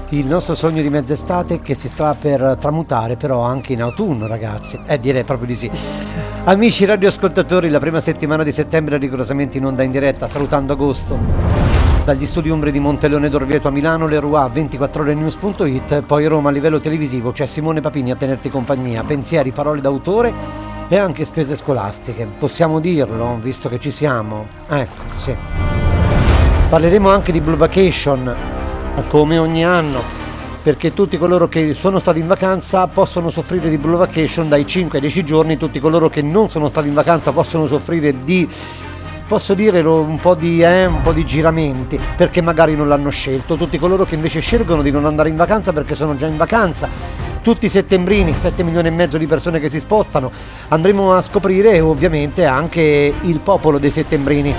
Il nostro sogno di mezz'estate che si sta per tramutare però anche in autunno, ragazzi. Direi proprio di sì. Amici radioascoltatori, la prima settimana di settembre è rigorosamente in onda in diretta, salutando agosto. Dagli studi Umbre di Monteleone d'Orvieto a Milano, Leroy, 24orenews.it, poi Roma a livello televisivo c'è Simone Papini a tenerti compagnia, pensieri, parole d'autore e anche spese scolastiche. Possiamo dirlo, visto che ci siamo? Ecco, sì. Parleremo anche di Blue Vacation, come ogni anno, perché tutti coloro che sono stati in vacanza possono soffrire di Blue Vacation dai 5 ai 10 giorni, tutti coloro che non sono stati in vacanza possono soffrire di, posso dire, un po' di giramenti, perché magari non l'hanno scelto, tutti coloro che invece scelgono di non andare in vacanza perché sono già in vacanza, tutti i settembrini, 7 milioni e mezzo di persone che si spostano, andremo a scoprire ovviamente anche il popolo dei settembrini.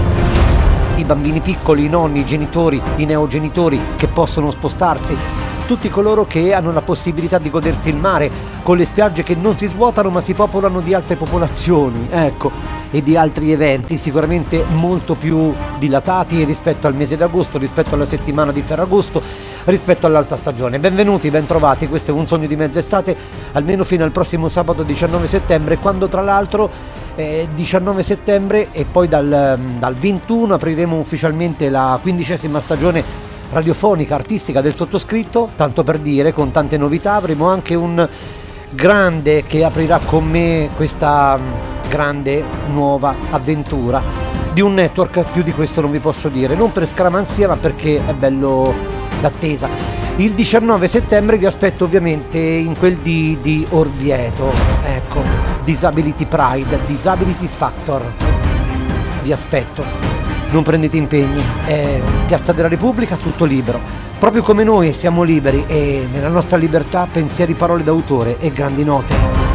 I bambini piccoli, i nonni, i genitori, i neogenitori che possono spostarsi, tutti coloro che hanno la possibilità di godersi il mare con le spiagge che non si svuotano ma si popolano di altre popolazioni, ecco, e di altri eventi sicuramente molto più dilatati rispetto al mese d'agosto, rispetto alla settimana di Ferragosto, rispetto all'alta stagione. Benvenuti, bentrovati, questo è un sogno di mezz'estate, almeno fino al prossimo sabato 19 settembre, quando tra l'altro 19 settembre e poi dal 21 apriremo ufficialmente la 15ª stagione radiofonica artistica del sottoscritto, tanto per dire, con tante novità. Avremo anche un grande che aprirà con me questa grande nuova avventura di un network, più di questo non vi posso dire, non per scaramanzia ma perché è bello l'attesa. Il 19 settembre vi aspetto ovviamente in quel di Orvieto, ecco, Disability Pride, Disability Factor, vi aspetto, non prendete impegni, è Piazza della Repubblica, tutto libero, proprio come noi siamo liberi e nella nostra libertà pensieri, parole d'autore e grandi note.